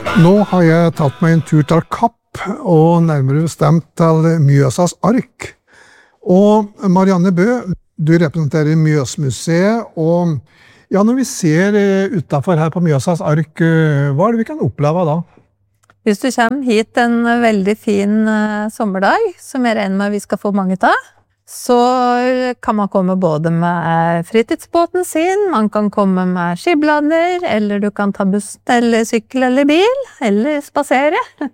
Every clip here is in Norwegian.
Nå har jeg tatt meg en tur til Kapp, og nærmere bestemt til Mjøsas ark. Og Marianne Bø, du representerer Mjøsmuseet, og ja, når vi ser utenfor her på Mjøsas ark, hva det vi kan oppleve da? Hvis du kommer hit en veldig fin sommerdag, som jeg regner med vi skal få mange av, så kan man komme både med fritidsbåten sin, man kan komme med skiblader, eller du kan ta buss eller sykkel eller bil, eller spasere.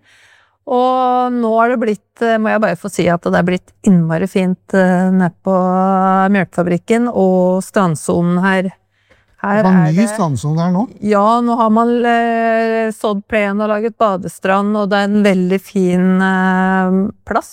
Og nå har det blitt, må jeg bare få si at det er blitt innmari fint nede på Mjølkefabrikken og strandsonen her. Det var en ny strandsone der nå? Ja, nå har man sådd plen og laget badestrand, og det er en veldig fin plass.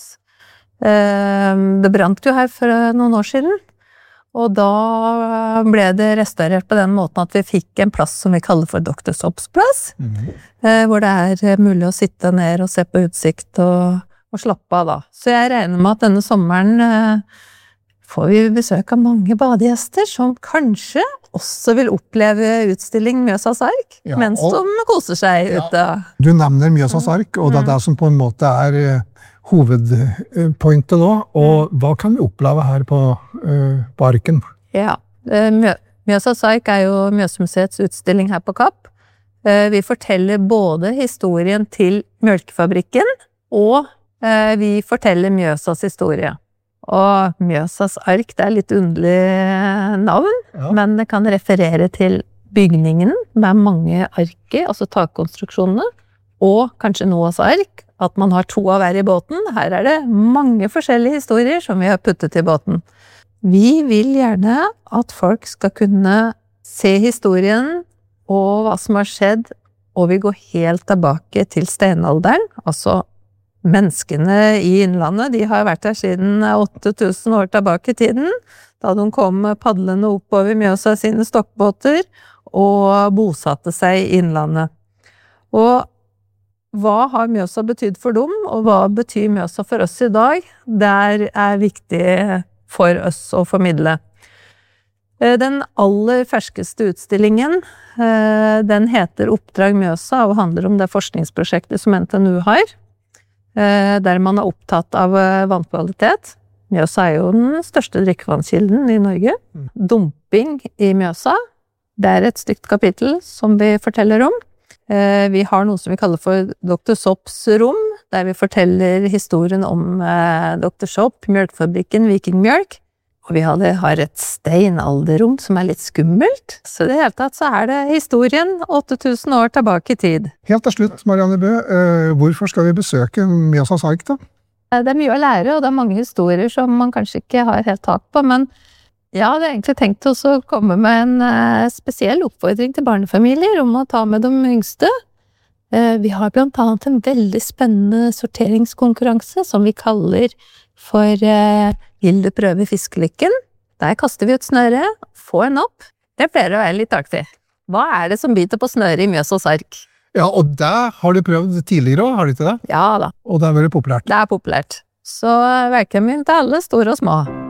Det brant jo her for noen år siden, og da ble det restaurert på den måten at vi fikk en plass som vi kaller for Dr. Sops plass, hvor det er mulig å sitte ned og se på utsikt og slappe av da. Så jeg regner med at denne sommeren får vi besøk av mange badegjester som kanskje også vil oppleve utstilling Mjøsas ark, mens de koser seg ute. Du nevner Mjøsas ark, og det er det som på en måte er hovedpointet nå, og hva kan vi oppleve her på arken? Ja, Mjøsas ark er jo Mjøsmuseets utstilling her på Kapp. Vi forteller både historien til Mjølkefabrikken, og vi forteller Mjøsas historie. Og Mjøsas ark, det er litt underlig navn, men det kan referere til bygningen med mange arker, altså takkonstruksjonene, og kanskje Noas ark, at man har 2 av hver i båten. Her er det mange forskjellige historier som vi har puttet i båten. Vi vil gjerne at folk skal kunne se historien og hva som har skjedd, og vi går helt tilbake til steinalderen, altså menneskene i innlandet, de har vært her siden 8000 år tilbake i tiden, da de kom padlende oppover Mjøsa sine stokkbåter og bosatte seg i innlandet. Og hva har Mjøsa betydd for dem, og hva betyr Mjøsa for oss i dag? Det er viktig for oss å formidle. Den aller ferskeste utstillingen, den heter Oppdrag Mjøsa, og handler om det forskningsprosjektet som NTNU har, der man er opptatt av vannkvalitet. Mjøsa er jo den største drikkevannskilden i Norge. Dumping i Mjøsa, det er et stygt kapittel som vi forteller om. Vi har noe som vi kaller for Dr. Sops rom, der vi forteller historien om Dr. Sop, Mjølkefabrikken, Vikingmjølk. Og vi har et steinalderrom som er litt skummelt. Så i det hele tatt så er det historien 8000 år tilbake i tid. Helt til slutt, Marianne Bø, hvorfor skal vi besøke Mjøsas ark da? Det er mye å lære, og det er mange historier som man kanskje ikke har helt tak på, men jeg hadde egentlig tenkt å komme med en spesiell oppfordring til barnefamilier om å ta med de yngste. Vi har blant annet en veldig spennende sorteringskonkurranse som vi kaller for Vil du prøve fiskelykken? Der kaster vi ut snøre, få en opp. Det pleier å være litt artig. Hva er det som biter på snøret i Mjøsas ark? Ja, og det har du prøvd tidligere også, har du ikke det? Ja da. Og det har vært populært? Det er populært. Så velkommen til alle store og små.